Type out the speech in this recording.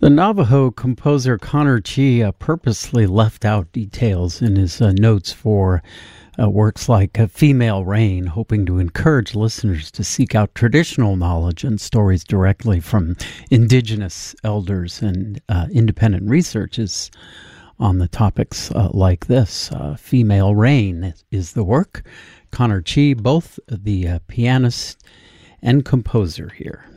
The Navajo composer Connor Chi purposely left out details in his notes for works like Female Rain, hoping to encourage listeners to seek out traditional knowledge and stories directly from indigenous elders and independent researches on the topics like this. Female Rain is the work. Connor Chi, both the pianist and composer here.